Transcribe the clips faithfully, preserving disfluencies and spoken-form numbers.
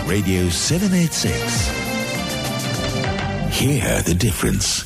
Radio seven eighty-six. Hear the difference.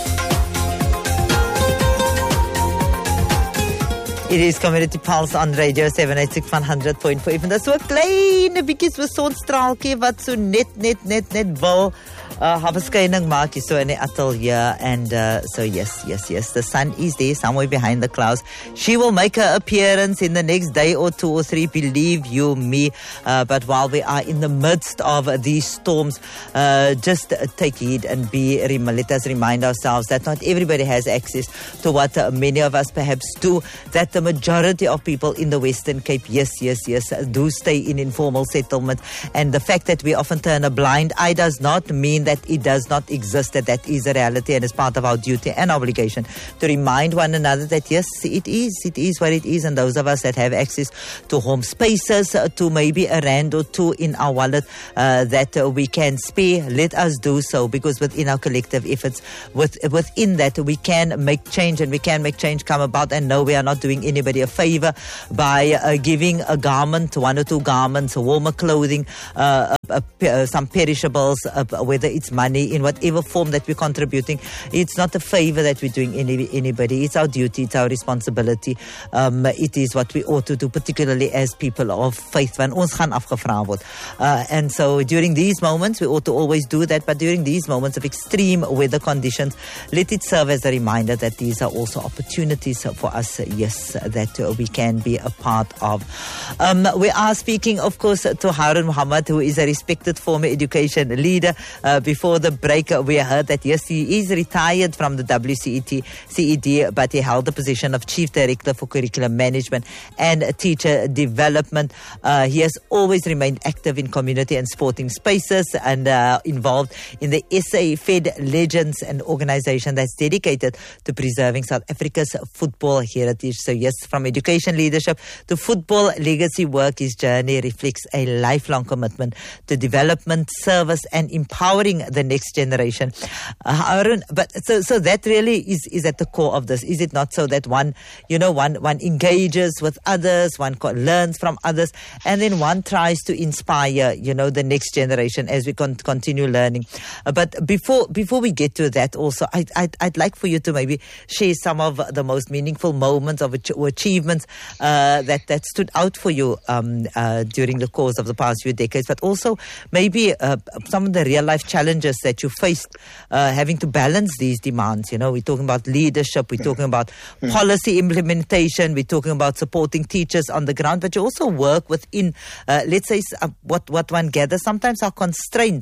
It is Community Pulse on Radio seven eighty-six one hundred point four. Even dis so 'n klein bietjie so sonstraaltjie wat so net net net net wil uh, have a skyning maak so in the atelier. And uh, so yes, yes, yes, the sun is there somewhere behind the clouds. She will make her appearance in the next day or two or three, believe you me. Uh, but while we are in the midst of these storms, uh, just take heed and be let us remind ourselves that not everybody has access to what uh, many of us perhaps do. That the majority of people in the Western Cape, yes, yes, yes, do stay in informal settlement. And the fact that we often turn a blind eye does not mean that it does not exist, that that is a reality, and it's part of our duty and obligation to remind one another that yes, it is, it is what it is. And those of us that have access to home spaces, uh, to maybe a rand or two in our wallet uh, that uh, we can spare, let us do so, because within our collective efforts, with, within that we can make change, and we can make change come about. And no, we are not doing anybody a favor by uh, giving a garment, one or two garments, warmer clothing, uh, uh, uh, some perishables, uh, whether it's money in whatever form that we're contributing. It's not a favor that we're doing any, anybody. It's our duty, it's our responsibility. Um, it is what we ought to do, particularly as people of faith, when ons gaan afgevra word. Uh, and so during these moments, we ought to always do that, but during these moments of extreme weather conditions, let it serve as a reminder that these are also opportunities for us, yes, that uh, we can be a part of. Um, we are speaking, of course, to Harun Mohammed, who is a respected former education leader. Uh, before the break, uh, we heard that, yes, he is retired from the W C E T, C E D, but he held the position of Chief Director for Curriculum Management and Teacher Development. Uh, he has always remained active in community and sporting spaces, and uh, involved in the S A Fed Legends, an organization that's dedicated to preserving South Africa's football heritage. So yes, from education leadership to football legacy work, his journey reflects a lifelong commitment to development, service, and empowering the next generation. Uh, Arun, but so so that really is is at the core of this, is it not? So that one, you know, one one engages with others, one co- learns from others, and then one tries to inspire, you know, the next generation as we con- continue learning. Uh, but before before we get to that, also, I, I'd I'd like for you to maybe share some of the most meaningful moments of ach- achievements uh, that that stood out for you um, uh, during the course of the past few decades, but also maybe uh, some of the real life challenges that you faced uh, having to balance these demands. You know, we're talking about leadership, we're talking about mm. policy implementation, we're talking about supporting teachers on the ground, but you also work within, uh, let's say, uh, what, what one gathers sometimes are constraints.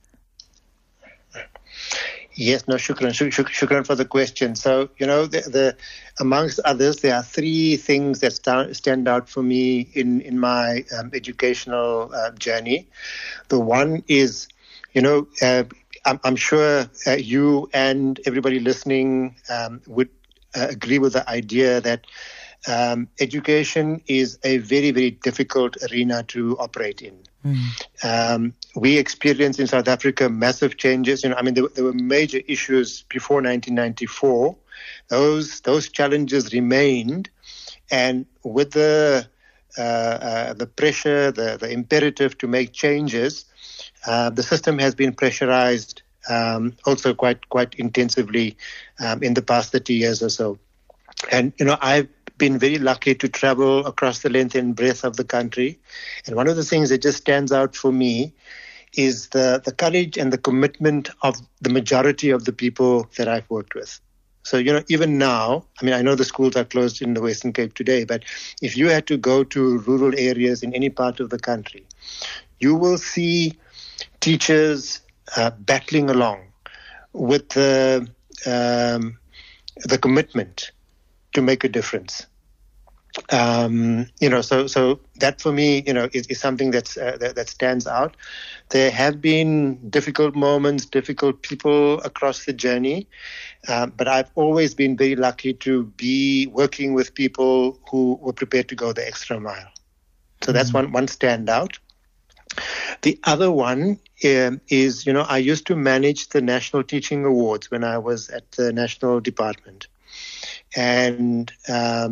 Yes, no, shukran, shuk, shuk, shukran for the question. So, you know, the, the amongst others, there are three things that stand, stand out for me in, in my um, educational uh, journey. The one is, you know, uh, I'm, I'm sure uh, you and everybody listening um, would uh, agree with the idea that um, education is a very, very difficult arena to operate in. Mm. Um, we experienced in South Africa massive changes. You know, I mean, there, there were major issues before nineteen ninety-four. Those those challenges remained, and with the uh, uh, the pressure, the the imperative to make changes, uh, the system has been pressurized um, also quite quite intensively um, in the past thirty years or so. And you know, I've been very lucky to travel across the length and breadth of the country. And one of the things that just stands out for me is the, the courage and the commitment of the majority of the people that I've worked with. So, you know, even now, I mean, I know the schools are closed in the Western Cape today, but if you had to go to rural areas in any part of the country, you will see teachers uh, battling along with the, um, the commitment to make a difference. Um, you know, so so that for me, you know, is, is something that's uh, that, that stands out. There have been difficult moments, difficult people across the journey, uh, but I've always been very lucky to be working with people who were prepared to go the extra mile. So that's mm-hmm. one one standout. The other one um, is, you know, I used to manage the National Teaching Awards when I was at the National Department. And um,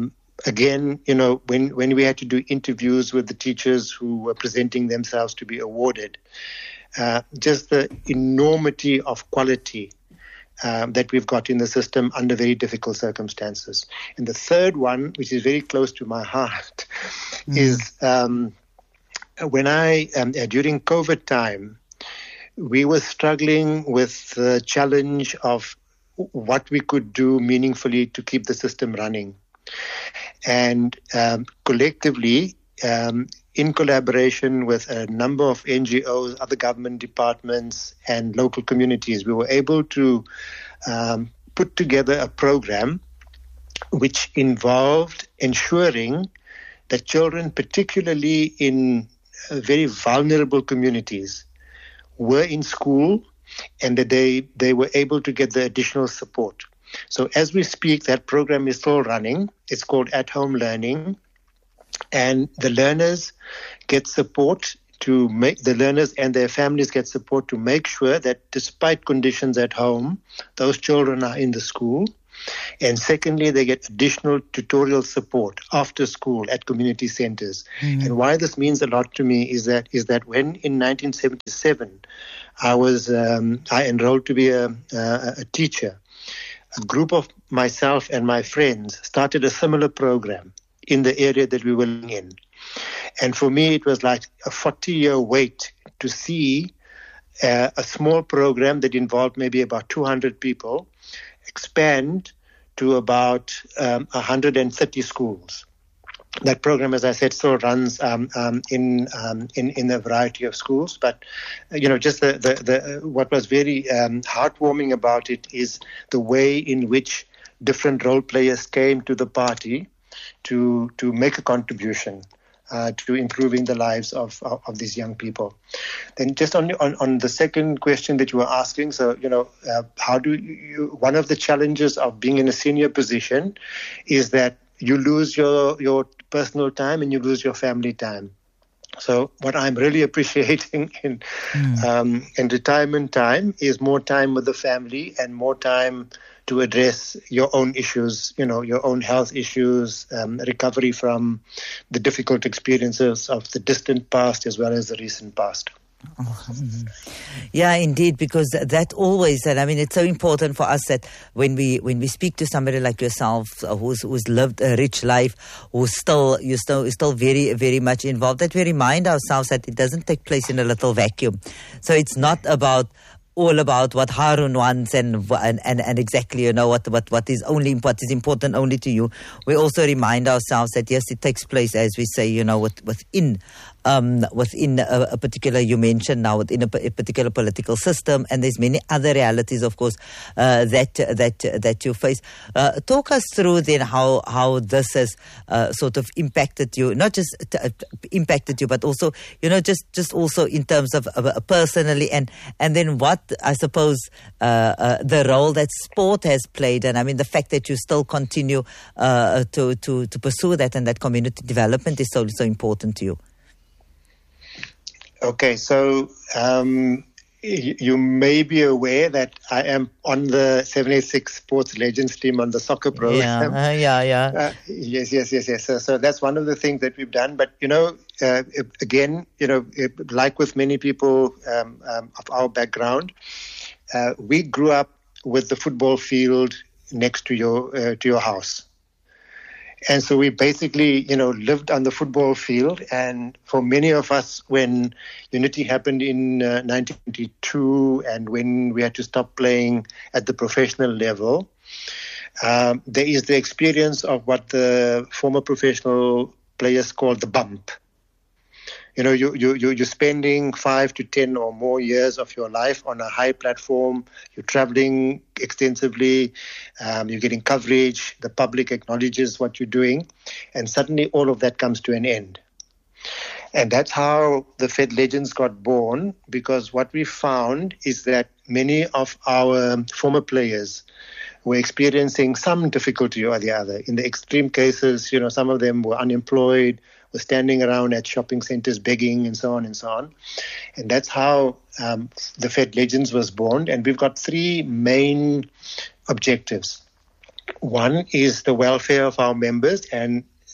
again, you know, when, when we had to do interviews with the teachers who were presenting themselves to be awarded, uh, just the enormity of quality um, that we've got in the system under very difficult circumstances. And the third one, which is very close to my heart, mm. is um, when I, um, uh, during COVID time, we were struggling with the challenge of what we could do meaningfully to keep the system running. And um, collectively, um, in collaboration with a number of N G Os, other government departments, and local communities, we were able to um, put together a program which involved ensuring that children, particularly in uh, very vulnerable communities, were in school and that they, they were able to get the additional support. So as we speak, that program is still running. It's called At Home Learning. And the learners get support to make, the learners and their families get support to make sure that despite conditions at home, those children are in the school. And secondly, they get additional tutorial support after school at community centers. Mm-hmm. And why this means a lot to me is that is that when in nineteen seventy-seven, I was um, I enrolled to be a, a, a teacher, a group of myself and my friends started a similar program in the area that we were in. And for me, it was like a forty-year wait to see uh, a small program that involved maybe about two hundred people expand to about um, one hundred thirty schools. That program, as I said, still runs um, um, in, um, in in a variety of schools. But you know, just the the, the what was very um, heartwarming about it is the way in which different role players came to the party to to make a contribution uh, to improving the lives of, of of these young people. Then, just on on on the second question that you were asking, so you know, uh, how do you? One of the challenges of being in a senior position is that you lose your your personal time and you lose your family time. So what I'm really appreciating in mm. um, in retirement time is more time with the family and more time to address your own issues, you know, your own health issues, um, recovery from the difficult experiences of the distant past as well as the recent past. Oh, yeah, indeed, because that always, and I mean, it's so important for us that when we when we speak to somebody like yourself, uh, who's who's lived a rich life, who's still you still is still very very much involved, that we remind ourselves that it doesn't take place in a little vacuum. So it's not about all about what Harun wants and and, and, and exactly, you know, what, what, what is only what is important only to you. We also remind ourselves that yes, it takes place, as we say, you know, with, within um, within a, a particular, you mentioned now, within a, a particular political system, and there's many other realities, of course, uh, that that that you face. Uh, talk us through then how how this has uh, sort of impacted you, not just t- t- impacted you, but also, you know, just just also in terms of uh, personally, and and then what I suppose uh, uh, the role that sport has played, and I mean the fact that you still continue uh, to to to pursue that, and that community development is so so important to you. Okay, so um, y- you may be aware that I am on the seven eighty-six Sports Legends team on the soccer program. Yeah, uh, yeah, yeah. Uh, yes, yes, yes, yes. So, so that's one of the things that we've done. But, you know, uh, again, you know, it, like with many people um, um, of our background, uh, we grew up with the football field next to your uh, to your house. And so we basically, you know, lived on the football field. And for many of us, when Unity happened in uh, nineteen ninety-two and when we had to stop playing at the professional level, um, there is the experience of what the former professional players call the bump. You know, you, you, you, you're spending five to ten or more years of your life on a high platform. You're traveling extensively. Um, you're getting coverage. The public acknowledges what you're doing. And suddenly all of that comes to an end. And that's how the Fed Legends got born, because what we found is that many of our former players were experiencing some difficulty or the other. In the extreme cases, you know, some of them were unemployed, were standing around at shopping centers begging and so on and so on. And that's how um, the Fed Legends was born. And we've got three main objectives. One is the welfare of our members. And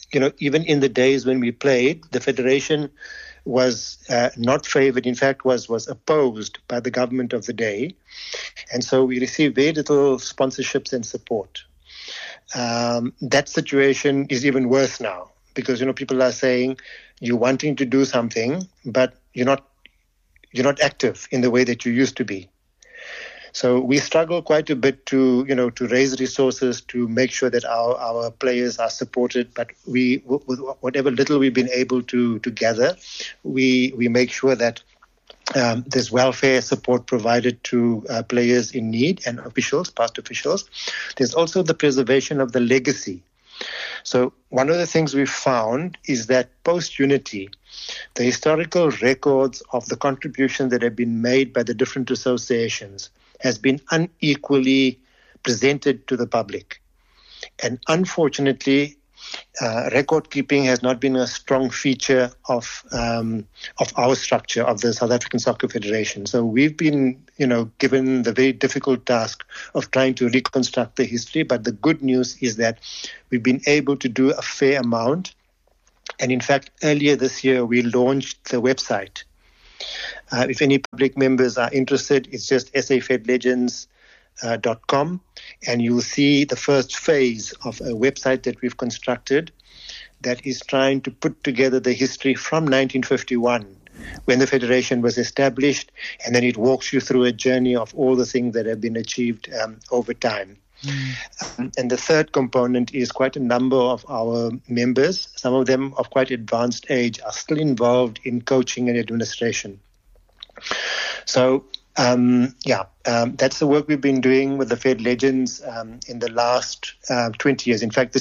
you know, even in the days when we played, the Federation was uh, not favoured, in fact, was, was opposed by the government of the day. And so we received very little sponsorships and support. Um, that situation is even worse now because, you know, people are saying you're wanting to do something, but you're not, you're not active in the way that you used to be. So we struggle quite a bit to, you know, to raise resources to make sure that our, our players are supported. But we, with whatever little we've been able to, to gather, we, we make sure that um, there's welfare support provided to uh, players in need and officials, past officials. There's also the preservation of the legacy. So one of the things we've found is that post-unity, the historical records of the contributions that have been made by the different associations has been unequally presented to the public. And unfortunately, uh, record keeping has not been a strong feature of um, of our structure, of the South African Soccer Federation. So we've been, you know, given the very difficult task of trying to reconstruct the history. But the good news is that we've been able to do a fair amount. And in fact, earlier this year, we launched the website. Uh, if any public members are interested, it's just s a fed legends dot com, and you'll see the first phase of a website that we've constructed that is trying to put together the history from nineteen fifty-one, when the Federation was established, and then it walks you through a journey of all the things that have been achieved um, over time. Mm. Um, and the third component is quite a number of our members, some of them of quite advanced age, are still involved in coaching and administration. So, um, yeah, um, that's the work we've been doing with the Fed Legends um, in the last uh, twenty years. In fact, this